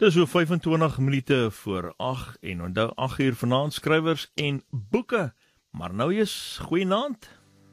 Dis so 25 minute voor 8 en onthou 8 uur vanaand skrywers en boeke. Maar nou is goeienaand.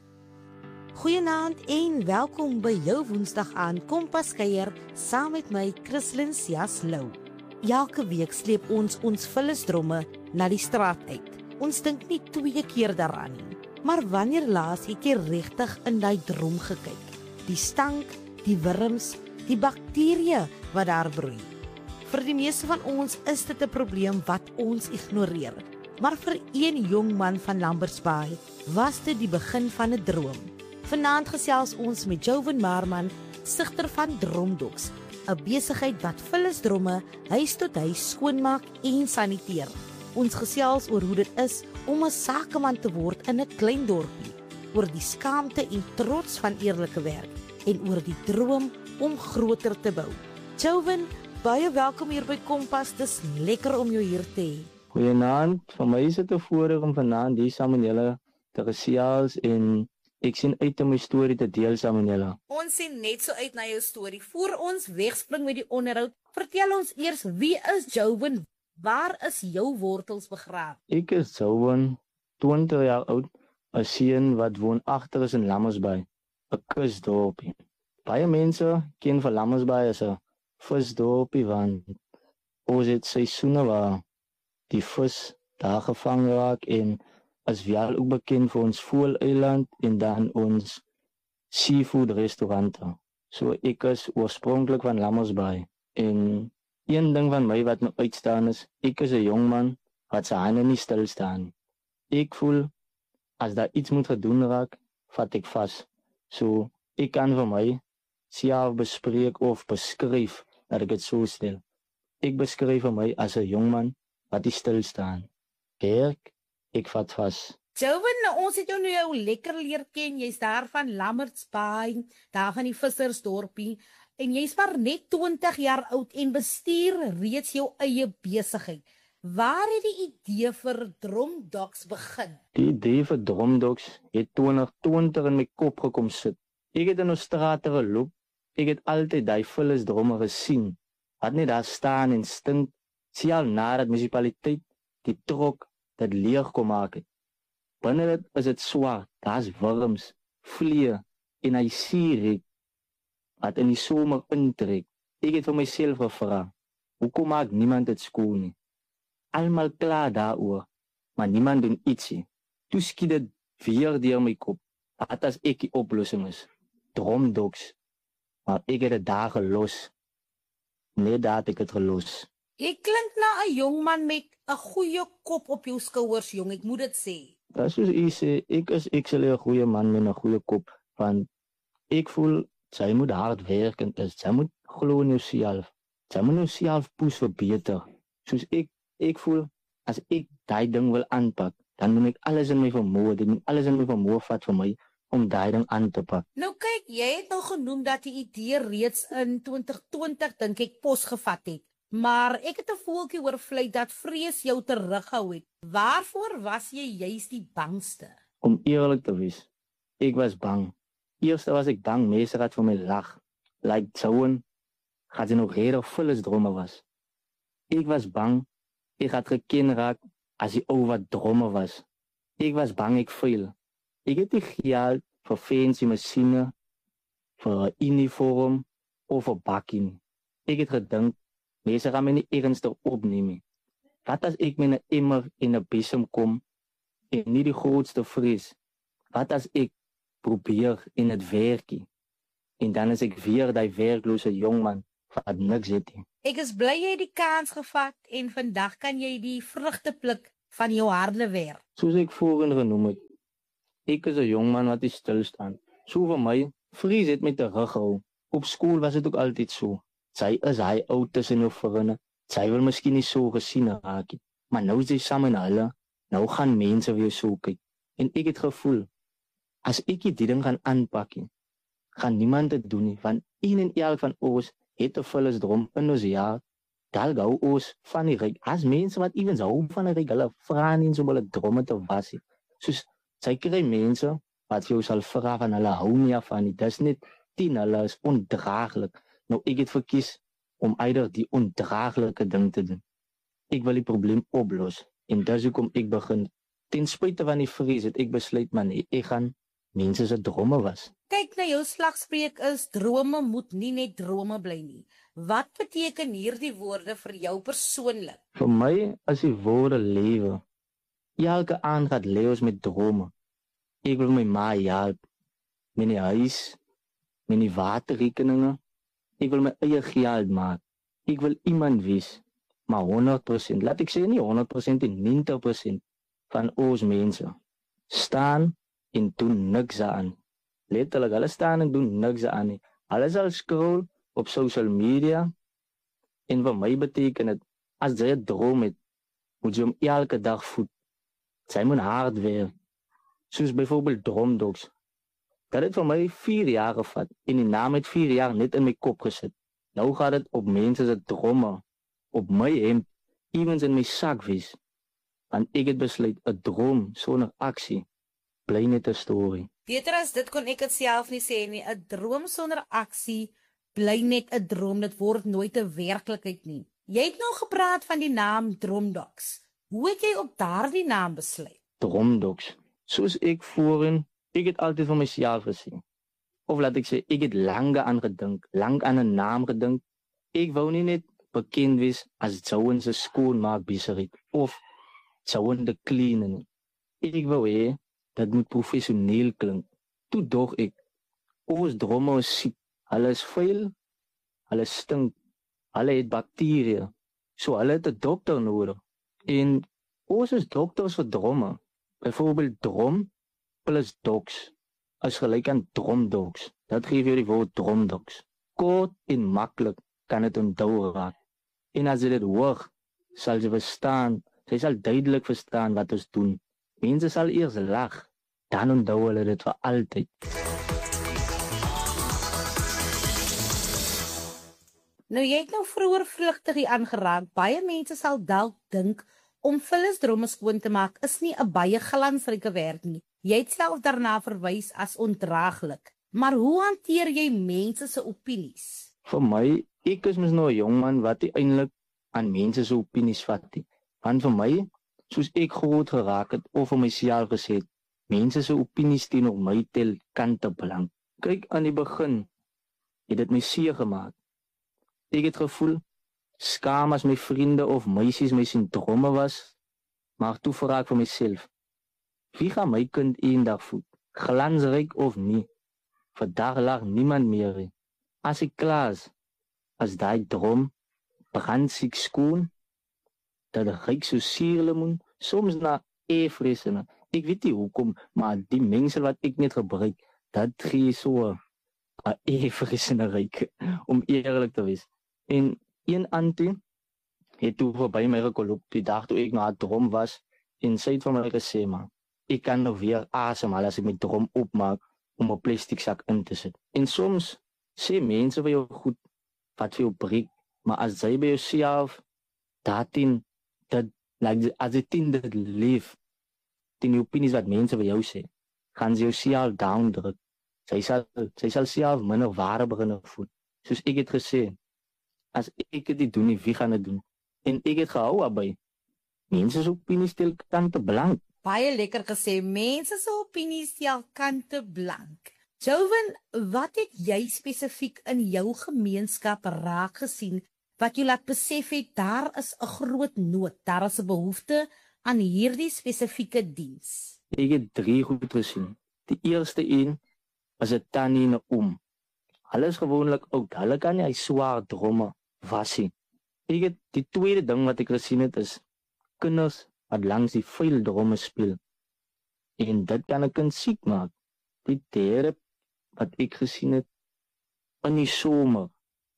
Goeienaand en welkom by jou Woensdag aan Kompas kuier saam met my Christlyn Siaslou. Elke week sleep ons vullisdromme na die straat uit. Ons dink nie 2 keer daaraan nie. Maar wanneer laas het jy regtig in daai drom gekyk? Die stank, die wurms, die bakterieë wat daar broei. Vir die meeste van ons is dit 'n probleem wat ons ignoreer. Maar vir een jong man van Lambert's Bay was dit die begin van 'n droom. Vanaand gesels ons met Jovan Marman, stigter van Dromdoks, 'n besigheid wat vullisdromme huis tot huis skoonmaak en saniteer. Ons gesels oor hoe dit is om 'n sakeman te word in 'n klein dorpie, oor die skaamte en trots van eerlike werk en oor die droom om groter te bou. Jovan, baie welkom hier by Kompas. Dis lekker om jou hier te hê. Goeienaand, vir my is dit 'n voorreg om vanaand hier saam met julle te gesels en ek sien uit om my storie te deel saam met julle. Ons sien net so uit na jou storie. Voor ons wegspring met die onderhoud, vertel ons eers, wie is Jovan? Waar is jou wortels begraaf? Ek is Jovan, 20 jaar oud, 'n seun wat woonagtig in Lambert's Bay, 'n kusdorpie. Baie mense ken vir Lambert's Bay as 'n visdorpie want ons het seisoene waar die vis daar gevang raak en is wel ook bekend vir ons Voeleiland en dan ons seafood restaurante. So ek is oorspronklik van Lambert's Bay en een ding van my wat nou uitstaan is, ek is 'n jong man wat sy hande nie stil staan nie. Ek voel as daar iets moet gedoen raak, vat ek vas. So ek kan vir my self bespreek of beskryf dat ek dit so stel. Ek beskryf vir my as 'n jong man wat nie stil staan. Werk, ek vat vas. Jovan, ons het jou nou lekker leer ken. Jy's daar van Lambert's Bay, daar van die vissersdorpie, en jy's maar net 20 jaar oud en bestuur reeds jou eie besigheid. Waar het die idee vir Dromdoks begin? Die idee vir Dromdoks het 2020 in my kop gekom sit. Ek het in ons strate geloop. Ek het altyd daai vullisdromme gesien wat net daar staan en stink, selfs nadat munisipaliteit die trok dit leeg kom maak het. Binne dit is dit swart, daar's wurms, vliee en hy sierik wat in die somer intrek. Ek het vir myself gevra, hoekom maak niemand dit skoon nie? Almal klaar daaroor, maar niemand doen ietsie. Toe skiet dit weer deur my kop. Wat as ek die oplossing is? Dromdoks. Maar ek het dit daar gelos. Net daar het ek het gelos. Jy klink na 'n jong man met 'n goeie kop op jou skouers, jong, ek moet dit sê. Dat is soos u sê, ek is 'n goeie man met 'n goeie kop, want ek voel sy moet hard werk en sy moet glo in jouself. Sy moet jouself push vir beter. Soos ek voel, as ek daai ding wil aanpak, dan moet ek alles in my vermoë, dit moet alles in my vermoë vat vir my om daai ding aan te pak. Nou kyk, jy het nou genoem dat die idee reeds in 2020 dink ek posgevat het. Maar ek het 'n voeltjie oorvlei dat vrees jou terughou het. Waarvoor was jy juist die bangste? Om eerlik te wees, ek was bang. Eers was ek bang mense gaat vir my lag. Like Jovan, gaan sy nog redig vullisdromme was. Ek was bang, ek gaat geken raak as die ou wat dromme was. Ek was bang ek fail. Ek het nie geld vir fancy masjiene, vir 'n uniform of 'n bakkie nie. Ek het gedink, mense gaan my nie ernstig opneem nie. Wat as ek met 'n emmer en 'n besem kom en nie die grootste vrees? Wat as ek probeer en dit werkie? En dan is ek weer die werklose jong man wat niks het nie. Ek is bly jy het die kans gevat en vandag kan jy die vrugte pluk van jou harde werk. Soos ek voorheen genoem het, ek is 'n jong man wat nie stil staan. So vir my, vrees het my teruggehou. Op skool was dit ook altyd so. Sy is hy oud tussen jou vriende. Sy wil miskien nie so gesien raak nie. Maar nou is jy saam met hulle. Nou gaan mense weer so kyk. En ek het gevoel, as ek die ding gaan aanpak, gaan niemand dit doen nie. Want een en elk van ons het 'n vullisdrom in ons jaar. Daar gou ons van die ryk. As mense wat ewens hou van die ryk, hulle vra nie so hulle dromme te was nie. Soos sy kry mense wat jou sal vra van hulle hou nie af van nie. Dis net 10, hulle is ondraaglik. Nou ek het verkies om eider die ondraaglike ding te doen. Ek wil die probleem oplos en dis hoekom ek begin. Ten spyte van die vrees het ek besluit man, ek gaan mense se drome was. Kyk na jou slagspreuk is drome moet nie net drome bly nie. Wat beteken hierdie woorde vir jou persoonlik? Vir my is die woorde lewe. Elke aand gaat leeuws met drome. Ek wil my ma help. Met die huis, met die waterrekeninge. Ek wil my eie geld maak. Ek wil iemand wees. Maar 100%, laat ek sê nie 100% en 90% van ons mense staan en doen niks aan. Letterlik, hulle staan en doen niks aan nie. Hulle sal scroll op social media en vir my beteken het, as jy 'n droom het, moet jy hom elke dag voed. Sy moet hard werk. Soos byvoorbeeld Droomdogs. Dat het vir my 4 jaar gevat en die naam het 4 jaar net in my kop gesit. Nou gaat het op mense se drome, op my hemd, iewens in my sak wees. Want ek het besluit, 'n droom sonder aksie bly net 'n storie. Beter as dit kon ek dit self nie sê nie. 'n Droom sonder aksie bly net 'n droom. Dit word nooit 'n werklikheid nie. Jy het nou gepraat van die naam Droomdogs. Hoe het jy op daardie naam besluit? Droomdogs. Soos ek voorheen, ek het altyd vir myself gesê. Of laat ek sê, ek het lank aan gedink, lank aan 'n naam gedink. Ek wou nie net bekend wees as Jouen se skoonmaak besigheid of Jouen de clean nie. Ek wou hê dat moet professioneel klink. Toe dog ek, ons drome is siek. Hulle is vuil, hulle stink, hulle het bakterieë. So hulle het 'n dokter nodig. En ons is dokters vir drome. Byvoorbeeld drom plus dogs is gelyk aan Droomdogs. Dat gee vir die woord Droomdogs. Kort en maklik kan dit onthou raak. En as jy dit hoor, sal jy verstaan, jy sal duidelik verstaan wat ons doen. Mense sal eers lag, dan onthou hulle dit vir altyd. Nou jy het nou vroeër vlugtig hier aangeraak. Baie mense sal dalk dink om Phyllis drome skoon te maak is nie 'n baie glansryke werk nie. Jy het self daarna verwys as ondraaglik. Maar hoe hanteer jy mense se opinies? Vir my, ek is mos nou 'n jong man wat nie eintlik aan mense se opinies vat nie. Want vir my, soos ek groot geraak het of vir myself gesê het, mense se opinies teenoor my tel kante belang. Kyk, aan die begin het dit my seer gemaak. Ek het gevoel skaam as my vriende of meisies my sien drome was, maar toe vra ek vir myself, wie gaan my kind eendag voed? Glansryk of nie? Vandag lag niemand meer nie. As ek klaar is, as daai droom brandsiek skoon, dat ryk so suurlemoen, soms na efresene. Ek weet nie hoekom, maar die mengsel wat ek net gebruik, dat gee so 'n efresene ryk, om eerlik te wees. En een auntie het toe voorbij my geloop die dag toe ek na haar droom was en sy het vir my gesê, man, ek kan nou weer asemhaal as ek my droom opmaak om 'n plastiek sak in te sit. En soms sê mense vir jou goed wat vir jou breek, maar as jy by jouself daarin dat like as jy in dit leef, die opinies wat mense vir jou sê, gaan jy jouself down druk. Sy sal self minder waarde begin voel. Soos ek het gesê, as ek dit doen nie, wie gaan dit doen? En ek het gehou daarby. Mense se opinies tel kante blank. Baie lekker gesê, mense se opinies tel kante blank. Joven, wat het jy spesifiek in jou gemeenskap raak gesien wat jy laat besef het daar is 'n groot nood, daar is 'n behoefte aan hierdie spesifieke diens? Ek het 3 goed gesien. Die eerste een was 'n tannie en 'n oom. Hulle is gewoonlik oud. Hulle kan nie hy swaar drome was nie. Ek het die tweede ding wat ek gesien het is kinders wat langs die vuil drome speel. En dit kan 'n kind siek maak. Die derde wat ek gesien het in die somer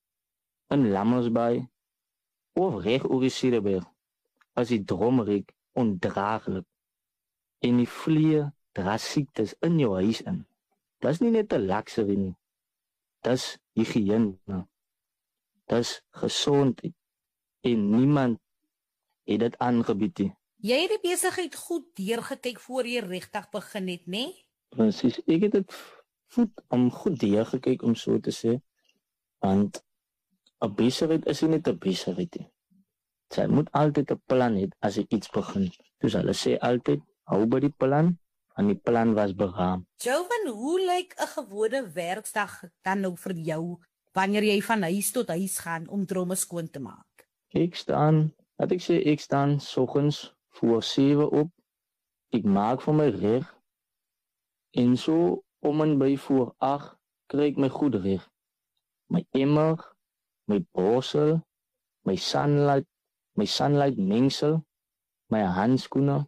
in Lammersbaai of reg oor die Cederberg as die dromerik ondraaglik en die vliee dra siektes in jou huis in. Dis nie net 'n luxury nie. Dis higiëne. Dis gesondheid. En niemand het dit aangebied nie. Jy het die besigheid goed deurgekyk voor jy regtig begin het, né? Presies, ek het dit goed deurgekyk om so te sê. Want 'n besigheid is nie net 'n besigheid nie. Sy moet altyd 'n plan hê as jy iets begin. Dus hulle sê altyd, hou by die plan, en die plan was beraam. Jovan, hoe lyk 'n gewone werksdag dan nou vir jou wanneer jy van huis tot huis gaan om dromme skoon te maak? Ek staan soggens voor 7 op. Ek maak vir my reg. En so om en by voor 8 kry ek my goed reg. My emmer, my borsel, my sunlight mengsel, my handskoene.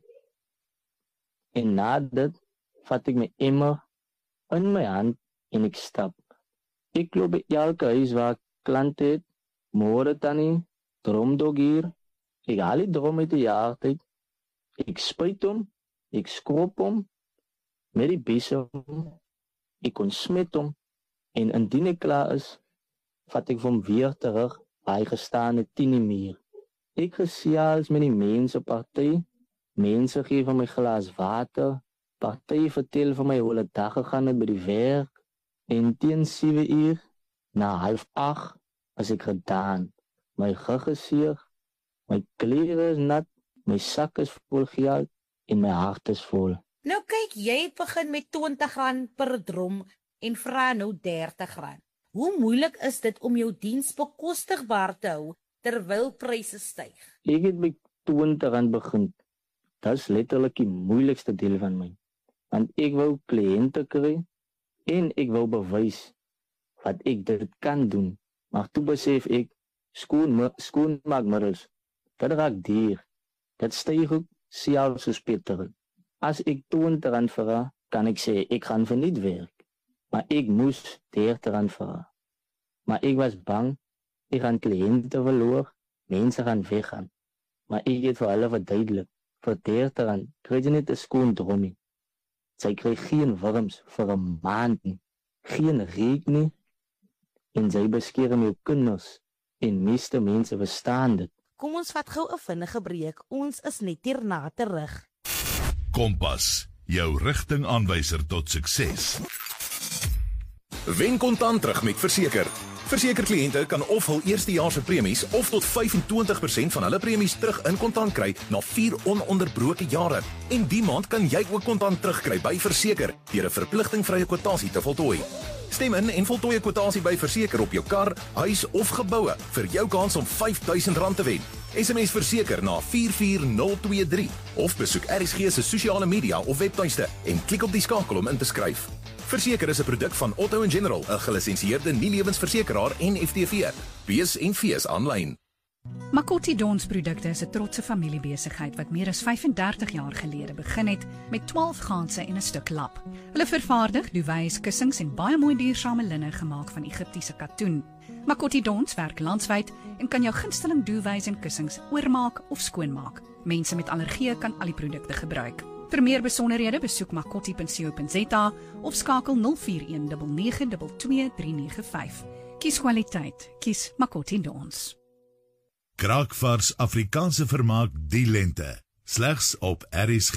En na dit vat ek my emmer in my hand en ek stap. Ek loop by elke huis waar klante het, môre tannie, dromdog hier. Ek haal die drom uit die jaartyd. Ek spuit hom, ek skrob hom met die besem. Ek ontsmet hom en indien ek klaar is, vat ek hom weer terug waar hy gestaan het 10 uur. Ek gesels met die mense party. Mense gee van my glas water. Party vertel van my hoe hulle dag gegaan het by die werk. En teen 7 uur, na 7:30, as ek gedaan. My rug is seer, my klere is nat, my sak is vol geld en my hart is vol. Nou kyk, jy het begin met R20 per drom en vra nou R30. Hoe moeilik is dit om jou diens bekostigbaar te hou terwyl pryse styg? Ek het met R20 begin. Dat is letterlik die moeilikste deel van my. Want ek wou kliënte kry en ek wou bewys wat ek dit kan doen. Maar toe besef ek, skoonmaakmiddels, dit raak duur. Dit styg ook selfs soos petrol. As ek R20 vra, kan ek sê ek gaan verniet werk. Maar ek moes R30 vra. Maar ek was bang, ek gaan kliënte verloor, mense gaan weggaan. Maar ek het vir hulle verduidelik, vir R30 kry jy net 'n skoon drommie. Sy kry geen worms vir 'n maand nie, geen reuk nie, en sy beskerm jou kinders, en meeste mense verstaan dit. Kom ons vat gou 'n vinnige breek, ons is net hierna terug. Kompas, jou rigtingaanwyser tot sukses. Wen kontant terug met Verseker. Versekerkliënte kan of hul eerstejaars se premies of tot 25% van hulle premies terug in kontant kry na 4 ononderbroke jare. En die maand kan jy ook kontant terugkry by Verseker deur 'n verpligtingvrye kwotasie te voltooi. Stem in en voltooi 'n kwotasie by Verseker op jou kar, huis of geboue vir jou kans om R5000 te wen. SMS Verseker na 44023 of besoek RSG se sosiale media of webtuiste en klik op die skakel om in te skryf. Verseker is 'n produk van Otto & General, 'n gelisensieerde nie-lewensversekeraar en FTV. Wees en fees aanlyn. Makoti Dons produkte is 'n trotse familiebesigheid wat meer as 35 jaar gelede begin het met 12 ganse en 'n stuk lap. Hulle vervaardig duwys, kussings en baie mooi duursame linne gemaak van Egiptiese katoen. Makoti Dons werk landwyd en kan jou gunsteling duwys en kussings oormaak of skoonmaak. Mense met allergieë kan al die produkte gebruik. Vir meer besonderhede besoek makoti.co.za of skakel 04199222395. Kies kwaliteit, kies Makoti Dons. Kraakvars Afrikaanse vermaak die lente, slegs op RSG.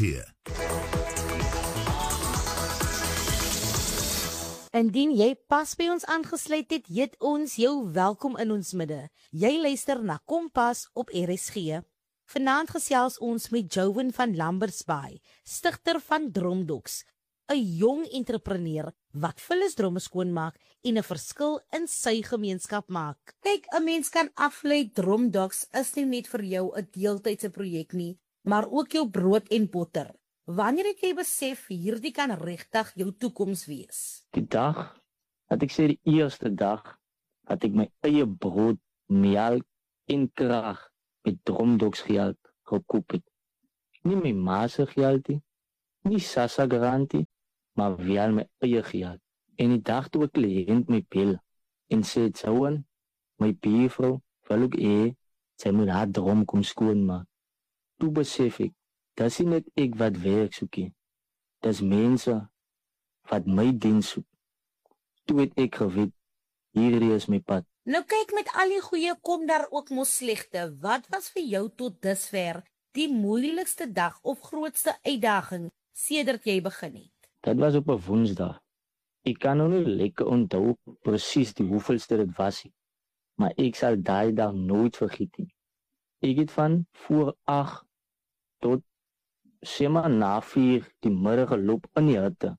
Indien jy pas by ons aangesluit het, heet ons jou welkom in ons midde. Jy luister na Kompas op RSG. Vanaand gesels ons met Jovan van Lambertsbaai, stigter van Dromdogs, 'n jong entrepreneur wat vullisdromme skoonmaak en 'n verskil in sy gemeenskap maak. Kyk, 'n mens kan aflei Dromdogs is nie net vir jou 'n deeltydse projek nie, maar ook jou brood en botter. Wanneer het jy besef hierdie kan regtig jou toekoms wees? Die dag, dat ek sê die eerste dag, dat ek my eie brood, melk en krag met Dromdogs geld gekoop het. Nie my ma se geld nie, nie Sassa garantie, maar wel my eie geld. En die dag toe 'n kliënt my bel en sê, "Jovan, my buurvrou wil ook sy moet haar drom kom skoonmaak." Toe besef ek, dis nie net ek wat werk soek nie. Dis mense wat my diens soek. Toe het ek geweet, hierdie is my pad. Nou kyk, met al die goeie kom daar ook mos slegte. Wat was vir jou tot dusver die moeilikste dag of grootste uitdaging sedert jy begin het? Dit was op 'n Woensdag. Ek kan nou nie lekker onthou presies die hoeveelste dit was nie. maar ek sal daai dag nooit vergeet nie. Ek het van voor 8 tot sê maar na 4 die middag geloop in die hutte.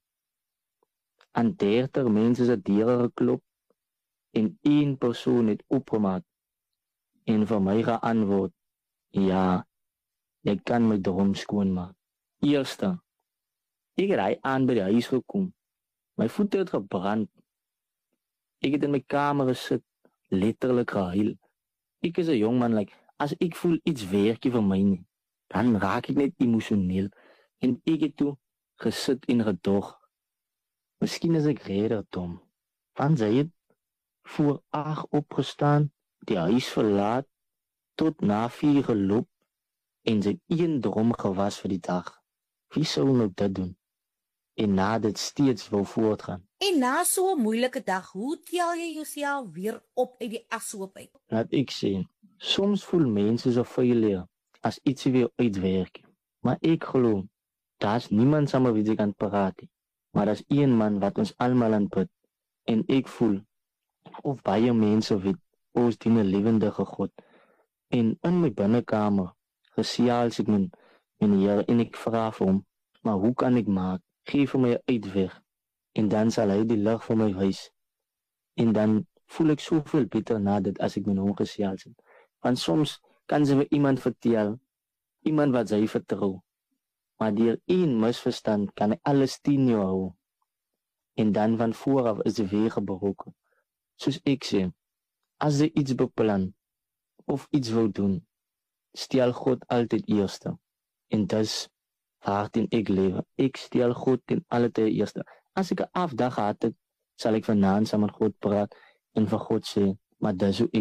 Aan 30 mense se deure geklop en 1 persoon het opgemaak en vir my geantwoord, ja, ek kan my droom skoonmaak. Eerste, ek het hy aan by die huis gekom. My voete het gebrand. Ek het in my kamer gesit, letterlik gehuil. Ek is 'n jong man, as ek voel iets werkie vir my nie, dan raak ek net emosioneel. En ek het toe gesit en gedog. Miskien is ek redder, Tom. Want sy het voor 8 opgestaan, die huis verlaat, tot na 4 geloop, en sy het 1 droom gewas vir die dag. Wie sou nou dit doen? En na dit steeds wil voortgaan. En na so 'n moeilike dag, hoe tel jy jouself weer op uit die ashoop uit? Laat ek sê, soms voel mense so failure as iets weer uitwerk. Maar ek glo, daar's niemand saam met wie jy kan praat nie. Maar daar's een man wat ons almal aanbid. En ek voel, of baie mense weet, ons dien 'n lewendige God. En in my binnekamer, gesels ek met die Here en ek vra vir hom, maar hoe kan ek maak? Geef vir my 'n uitweg. En dan sal hy die lig vir my wys. En dan voel ek soveel beter na dit as ek met hom gesels het. Want soms kan sy vir iemand vertel, iemand wat sy vertrou. Maar deur 1 misverstand kan hy alles teen jou hou. En dan van vooraf is die weg gebroken. Soos ek sê, as jy iets beplan of iets wil doen, stel God altyd eerste. En dis waarteen ek lewe. Ek stel God ten alle tye eerste. As ek 'n afdag gehad het, sal ek vanaand saam met God praat en vir God sê, maar dis hoe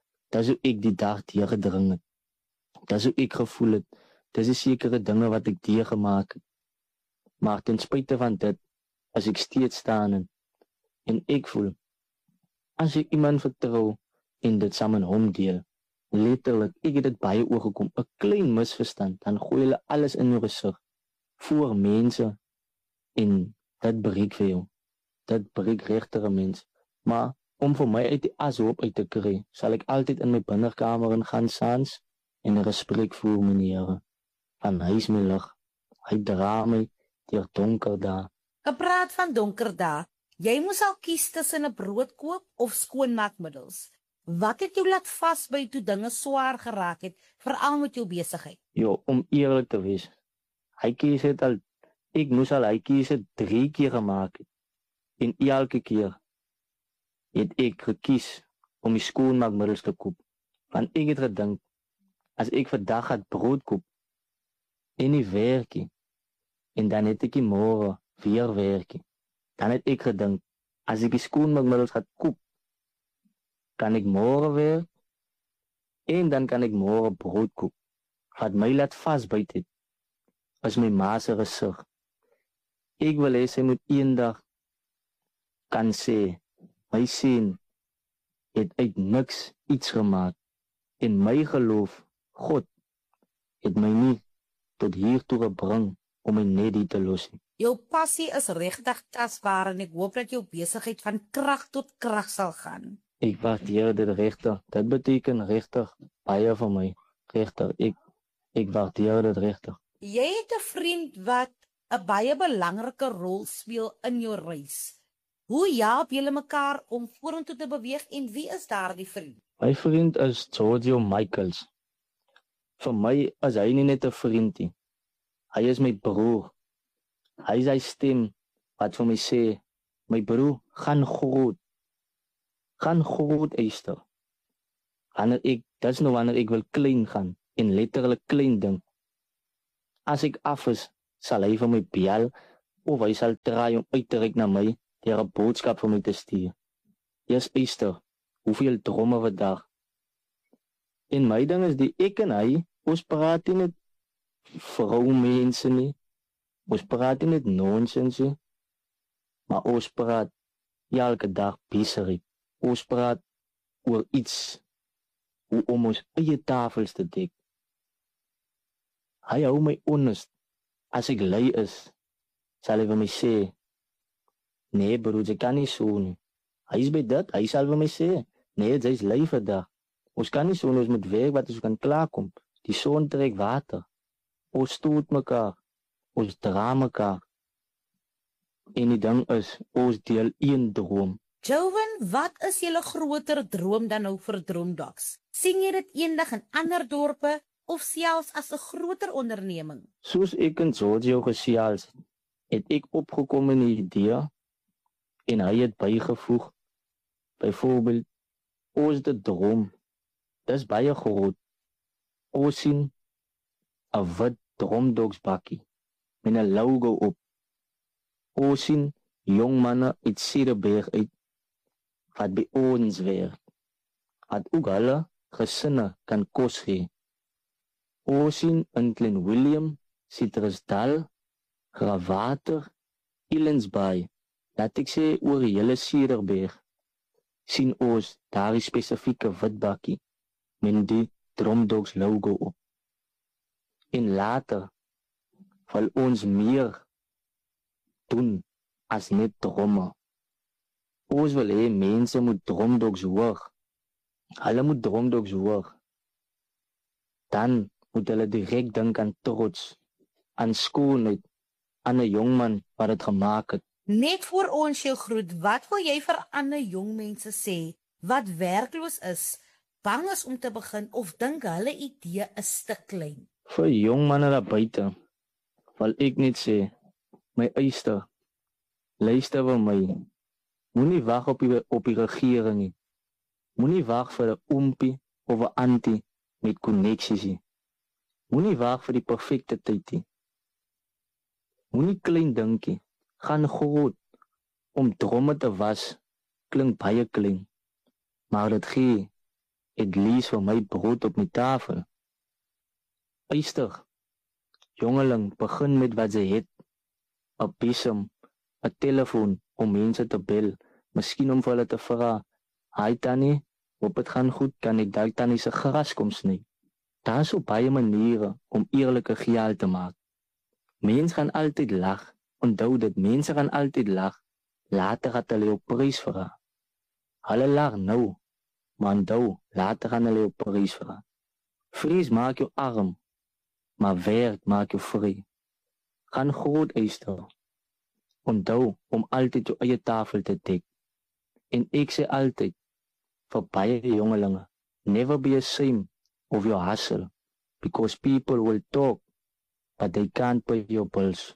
ek die dag deurgedring het. Dis hoe ek gevoel het. Dis die sekere dinge wat ek deurgemaak het. Maar ten spyte van dit, as ek steeds staan en ek voel, as ek iemand vertrou en dit saam met hom deel, letterlik, ek het dit baie oorgekom, 'n klein misverstand, dan gooi hulle alles in jou gesig, voor mense, en dit breek vir jou. Dit breek regtig 'n mens. Maar om vir my uit die ashoop uit te kry, sal ek altyd in my binnekamer in gaan saans en 'n gesprek voer met die Here. Van hy is my lig. Hy dra my deur donker dae. Gepraat van donker dae, jy moes al kies tussen 'n brood koop of skoonmaakmiddels. Wat het jou laat vasbyt toe dinge swaar geraak het, veral met jou besigheid? Jo, om eerlik te wees, ek moes al hy kies 3 keer gemaak het. En elke keer het ek gekies om die skoonmaakmiddels te koop. Want ek het gedink, as ek vandag het brood koop, en nie werkie, en dan het ek die môre weer werkie, dan het ek gedink, as ek die skoonmaakmiddels gaan koop, kan ek môre werk, en dan kan ek môre brood koop. Wat my laat vasbyt het, is my ma se gesig. Ek wil hê sy moet eendag kan sê, my seun het uit niks iets gemaak, en my geloof, God, het my nie tot hier toe gebring om my net hier te los nie. Jou passie is regtig tasbaar en ek hoop dat jou besigheid van krag tot krag sal gaan. Ek waardeer dit regtig. Dit beteken regtig baie vir my. Regtig, ek waardeer dit regtig. Jy het 'n vriend wat 'n baie belangrike rol speel in jou reis. Hoe help julle mekaar om vorentoe te beweeg en wie is daardie vriend? My vriend is Giorgio Michaels. Vir my is hy nie net 'n vriend nie. Hy is my broer. Hy is sy stem wat vir my sê, my broer, gaan groot. Gaan groot, Esther. Dis nou wanneer ek wil klein gaan, en letterlik klein ding. As ek af is, sal hy vir my bel, of hy sal try om uit te reik na my, deur 'n boodskap vir my te stuur. Yes, Esther, hoeveel drome per dag. En my ding is ek en hy, ons praat nie met vroumense nie, ons praat nie met nonsens nie, maar ons praat elke dag besigheid. Ons praat oor iets, hoe om ons eie tafels te dek. Hy hou my honest. As ek lui is, sal hy vir my sê, nee broer, jy kan nie so nie. Hy is by dit, hy sal vir my sê, Nee, dit is lui vandag. Ons kan nie so ons moet werk wat ons kan klaarkom. Die son trek water. Ons stoot mekaar. Ons dra mekaar. En die ding is, ons deel een droom. Joven, wat is julle groter droom dan nou vir Droomdogs? Sien jy dit eendag in ander dorpe of selfs as 'n groter onderneming? Soos ek en Giorgio gesels het ek opgekom in die idee en hy het bygevoeg. Byvoorbeeld, ons de droom. Dis baie groot. Ons sien 'n wit Droomdogs bakkie met 'n logo op. Ons sien jong manne uit Cederberg uit wat by ons werk. Wat ook hulle gesinne kan kos gee. Ons sien in Klein Willem, Citrusdal, Gravater, Elensbaai, laat ek sê oor die hele Cederberg, sien ons daar die spesifieke wit bakkie met die Droomdogs logo op. En later wil ons meer doen as net dromme. Ons wil hê mense moet Droomdogs hoor. Hulle moet Droomdogs hoor. Dan moet hulle direk dink aan trots, aan skoonheid, aan 'n jong man wat dit gemaak het. Net voor ons jou groet, wat wil jy vir ander jong mense sê wat werkloos is, bang is om te begin of dink hulle idee is te klein? Vir jong manne daar buite wil ek net sê, my eyster, luister vir my. Moenie wag op die regering nie. Moenie wag vir 'n oompie of 'n antie met koneksies nie. Moenie wag vir die perfekte tyd nie. Moenie klein dinkie. Gaan groot. Om dromme te was klink baie klein. Maar dit gee het lees vir my brood op my tafel. Eyster, jongeling, begin met wat jy het. 'n besem, 'n telefoon om mense te bel, miskien om vir hulle te vra, "Hi Tannie, hoop dit gaan goed, kan ek dalk Tannie se gras kom sny?" Daar is so baie maniere om eerlike geld te maak. Mense gaan altyd lag, onthou dit, mense gaan altyd lag, later gaan hulle jou prys vra. Hulle lag nou, maar onthou, later gaan hulle jou prys vra. Vrees maak jou arm, maar werk maak jou vry. Gaan groot Eyster. Onthou om altyd jou eie tafel te dek. En ek sê altyd, vir baie jongelinge, never be ashamed of your hustle, because people will talk, but they can't pay your bills.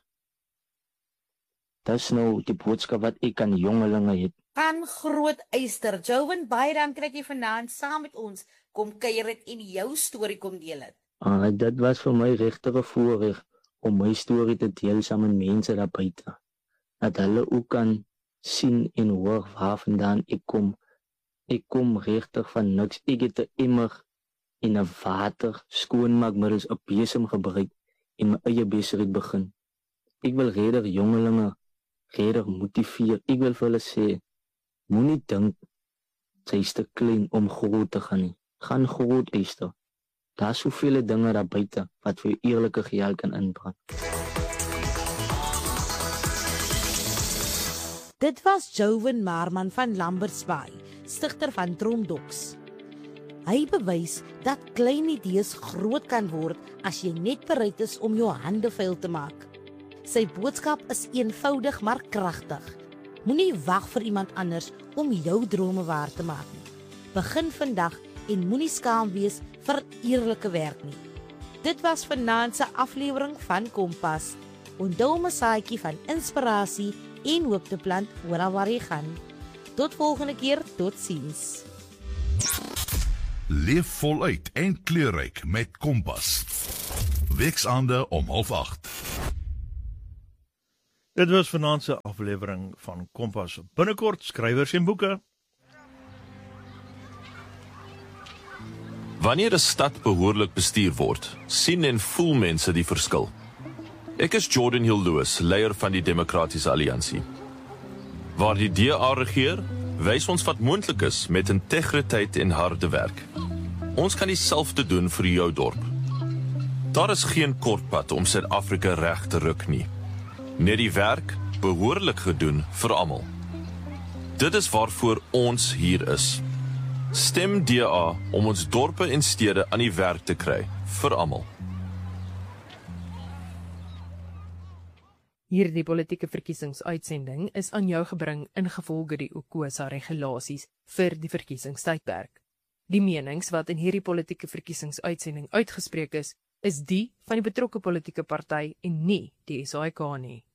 Dis nou die boodskap wat ek aan jongelinge het. Gaan groot Eyster. Joven, baie dankie dat jy vanaand saam met ons kom kuier het en jou storie kom deel het. Dit was vir my regtig 'n voorreg om my storie te deel saam met mense daar buite. Dat hulle ook kan sien en hoor waar vandaan ek kom. Ek kom regtig van niks. Ek het 'n emmer en 'n water skoonmaakmiddels 'n besem gebruik en my eie besigheid begin. Ek wil regtig jongelinge motiveer. Ek wil vir hulle sê, moenie dink jy is te klein om groot te gaan nie. Gaan groot, Eyster. Daar is soveel dinge daar buite wat vir jou eerlike geld kan inbring. Dit was Joven Marman van Lambertsbaai, stigter van Droomdogs. Hy bewys dat klein idees groot kan word as jy net bereid is om jou hande vuil te maak. Sy boodskap is eenvoudig maar kragtig. Moenie wag vir iemand anders om jou drome waar te maak nie. Begin vandag en moenie skaam wees vir eerlike werk nie. Dit was vanaand se aflewering van Kompas. Onthou om 'n saadjie van inspirasie en hoop te plant oral waar jy gaan. Tot volgende keer, totsiens. Leef voluit en kleurryk met Kompas. Weksaande om 7:30. Dit was vanaand se aflewering van Kompas. Binnekort skrywers en boeke. Wanneer 'n stad behoorlik bestuur word, sien en voel mense die verskil. Ek is Jordan Hill Lewis, leier van die Demokratiese Alliansie. Waar die DA regeer, wys ons wat moontlik is met integriteit en harde werk. Ons kan dieselfde doen vir jou dorp. Daar is geen kortpad om Suid-Afrika reg te ruk nie. Net die werk behoorlik gedoen vir almal. Dit is waarvoor ons hier is. Stem DA om ons dorpe en stede aan die werk te kry, vir almal. Hierdie politieke verkiesingsuitsending is aan jou gebring ingevolge die UKOSA regulasies vir die verkiesingstydperk. Die menings wat in hierdie politieke verkiesingsuitsending uitgespreek is die van die betrokke politieke party en nie die SAIK nie.